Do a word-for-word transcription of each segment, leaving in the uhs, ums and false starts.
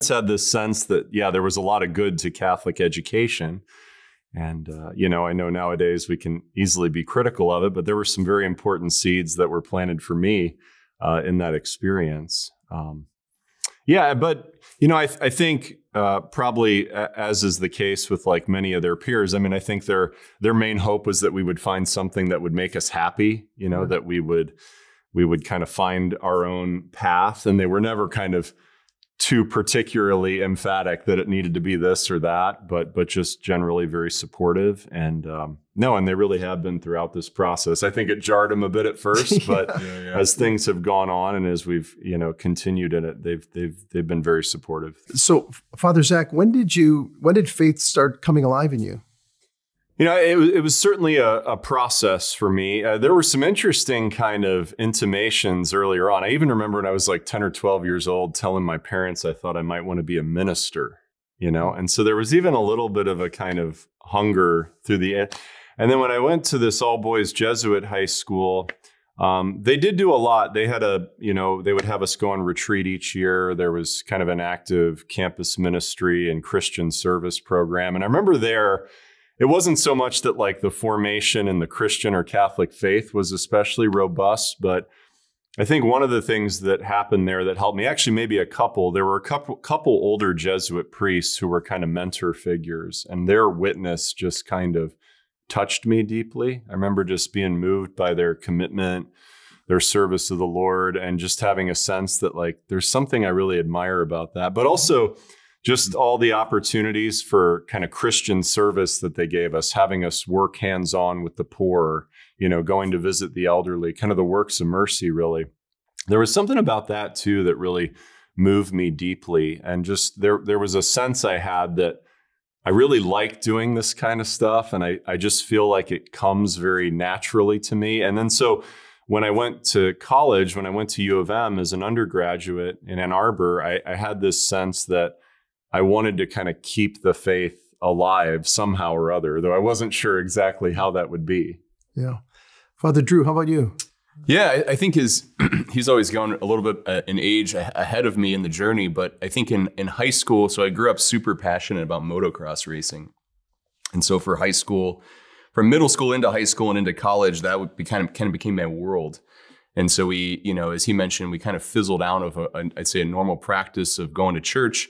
had this sense that, yeah, there was a lot of good to Catholic education. And, uh, you know, I know nowadays we can easily be critical of it, but there were some very important seeds that were planted for me uh, in that experience. Um, yeah, but, you know, I, I think uh, probably, as is the case with like many of their peers, I mean, I think their their main hope was that we would find something that would make us happy, you know, that we would we would kind of find our own path. And they were never kind of too particularly emphatic that it needed to be this or that, but but just generally very supportive. And um, no, and they really have been throughout this process. I think it jarred them a bit at first, but yeah, yeah. as things have gone on and as we've you know continued in it, they've they've they've been very supportive. So, Father Zach, when did you when did faith start coming alive in you? You know, it was, it was certainly a, a process for me. Uh, there were some interesting kind of intimations earlier on. I even remember when I was like ten or twelve years old telling my parents I thought I might want to be a minister, you know? And so there was even a little bit of a kind of hunger through the end. And then when I went to this all-boys Jesuit high school, um, they did do a lot. They had a, you know, they would have us go on retreat each year. There was kind of an active campus ministry and Christian service program. And I remember there, it wasn't so much that like the formation in the Christian or Catholic faith was especially robust, but I think one of the things that happened there that helped me, actually maybe a couple, there were a couple, couple older Jesuit priests who were kind of mentor figures, and their witness just kind of touched me deeply. I remember just being moved by their commitment, their service to the Lord, and just having a sense that like there's something I really admire about that, but also just all the opportunities for kind of Christian service that they gave us, having us work hands-on with the poor, you know, going to visit the elderly, kind of the works of mercy, really. There was something about that, too, that really moved me deeply. And just there there was a sense I had that I really like doing this kind of stuff. And I, I just feel like it comes very naturally to me. And then so when I went to college, when I went to U of M as an undergraduate in Ann Arbor, I, I had this sense that I wanted to kind of keep the faith alive somehow or other, though I wasn't sure exactly how that would be. Yeah. Father Drew, how about you? Yeah, I think his he's always gone a little bit uh, in age ahead of me in the journey, but I think in, in high school, so I grew up super passionate about motocross racing. And so for high school, from middle school into high school and into college, that would be kind of kind of became my world. And so we, you know, as he mentioned, we kind of fizzled out of, a, a, I'd say, a normal practice of going to church.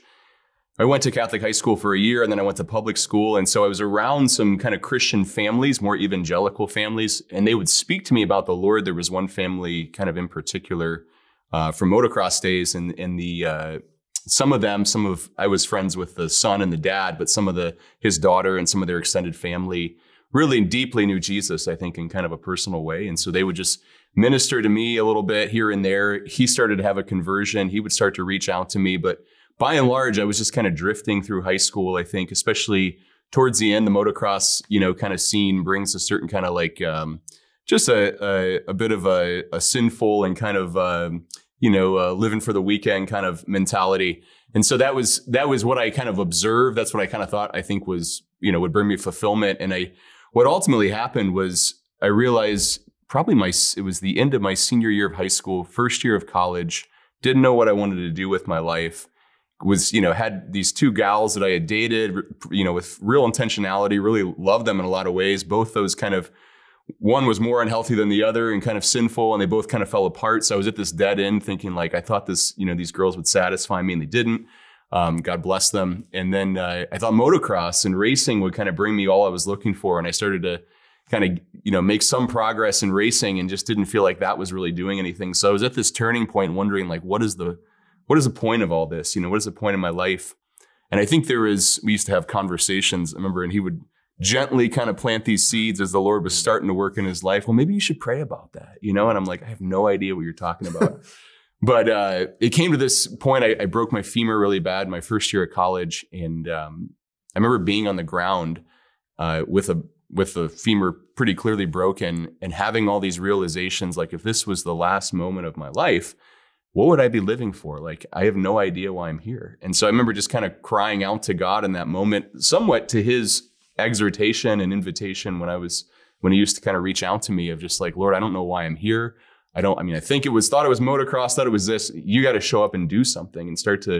I went to Catholic high school for a year, and then I went to public school. And so I was around some kind of Christian families, more evangelical families, and they would speak to me about the Lord. There was one family kind of in particular uh, from motocross days, and, and the uh, some of them, some of, I was friends with the son and the dad, but some of the his daughter and some of their extended family really deeply knew Jesus, I think, in kind of a personal way. And so they would just minister to me a little bit here and there. He started to have a conversion. He would start to reach out to me, but by and large, I was just kind of drifting through high school, I think, especially towards the end. The motocross, you know, kind of scene brings a certain kind of like um, just a, a, a bit of a, a sinful and kind of, um, you know, uh, living for the weekend kind of mentality. And so that was that was what I kind of observed. That's what I kind of thought I think was, you know, would bring me fulfillment. And I what ultimately happened was I realized probably my it was the end of my senior year of high school, first year of college, didn't know what I wanted to do with my life. Was, you know, had these two gals that I had dated, you know, with real intentionality, really loved them in a lot of ways. Both those kind of, one was more unhealthy than the other and kind of sinful, and they both kind of fell apart. So I was at this dead end thinking like, I thought this, you know, these girls would satisfy me, and they didn't. Um, God bless them. And then uh, I thought motocross and racing would kind of bring me all I was looking for. And I started to kind of, you know, make some progress in racing and just didn't feel like that was really doing anything. So I was at this turning point wondering like, what is the, What is the point of all this? You know, what is the point of my life? And I think there is, we used to have conversations, I remember, and he would gently kind of plant these seeds as the Lord was starting to work in his life. Well, maybe you should pray about that, you know? And I'm like, I have no idea what you're talking about. But uh, it came to this point, I, I broke my femur really bad my first year of college. And um, I remember being on the ground uh, with a with the femur pretty clearly broken and having all these realizations, like if this was the last moment of my life, what would I be living for? Like, I have no idea why I'm here. And so I remember just kind of crying out to God in that moment, somewhat to his exhortation and invitation when I was, when he used to kind of reach out to me of just like, Lord, I don't know why I'm here. I don't, I mean, I think it was, thought it was motocross, thought it was this. You got to show up and do something and start to,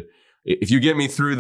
if you get me through